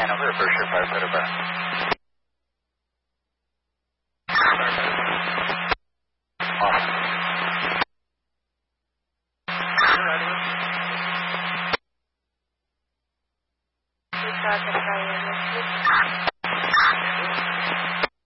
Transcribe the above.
Hanover, Berkshire Firefighter Bar. Awesome. We talk about